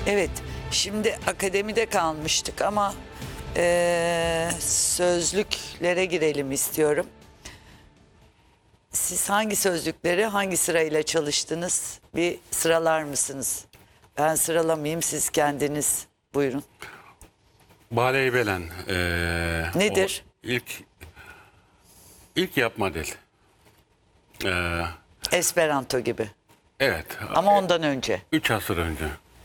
Evet, şimdi akademide kalmıştık ama sözlüklere girelim istiyorum. Siz hangi sözlükleri hangi sırayla çalıştınız? Bir sıralar mısınız? Ben sıralamayayım, siz kendiniz buyurun. Baleybelen. Nedir? İlk yapma dil. Esperanto gibi. Evet. Ama ondan önce. 3 asır önce.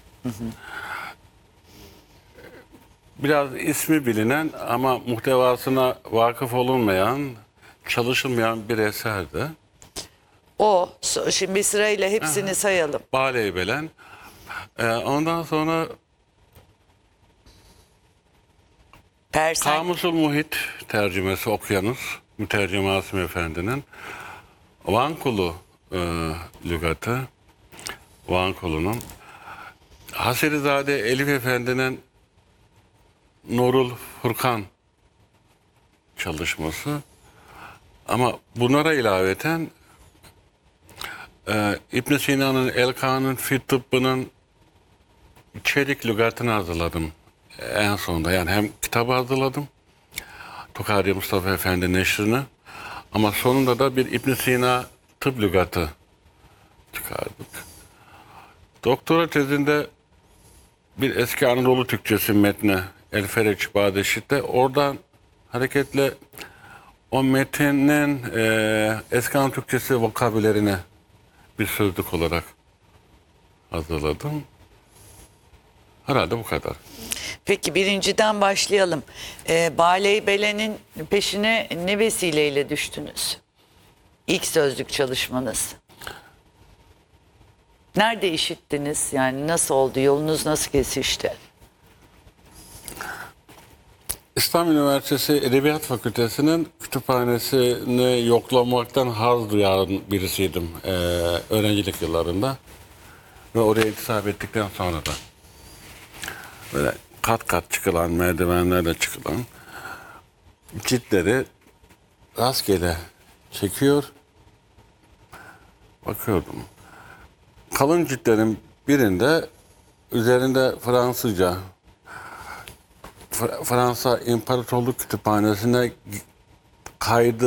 Biraz ismi bilinen ama muhtevasına vakıf olunmayan, çalışılmayan bir eserdi. Şimdi bir sırayla hepsini sayalım. Baleybelen. Ondan sonra Persen, Kamusul Muhit tercümesi okuyanız. Mütercim Asım Efendi'nin. Vankulu lügatı. Vankulu'nun. Hasirizade Elif Efendi'nin Nurul Furkan çalışması. Ama bunlara ilaveten İbn Sina'nın El-Kanun fi Tıbbı'nın içerik lügatını hazırladım en sonunda. Yani hem kitabı hazırladım, Tokadi Mustafa Efendi neşrini, ama sonunda da bir İbn Sina tıp lügatı çıkardık. Doktora tezinde bir eski Anadolu Türkçesi metni El Fereç Badeşit'te, oradan hareketle o metnin eski Anadolu Türkçesi vokabülerini bir sözlük olarak hazırladım. Herhalde bu kadar. peki birinciden başlayalım. Baleybelen'in peşine ne vesileyle düştünüz? İlk sözlük çalışmanız. Nerede işittiniz? Yani nasıl oldu? Yolunuz nasıl kesişti? İslam Üniversitesi Edebiyat Fakültesi'nin kütüphanesini yoklamaktan haz duyan birisiydim öğrencilik yıllarında. Ve oraya intisap ettikten sonra da böyle kat kat çıkılan, merdivenlerle çıkılan ciltleri rastgele çekiyor, bakıyordum. Kalın ciltlerin birinde üzerinde Fransızca, Fransa İmparatorluk Kütüphanesi'ne kaydı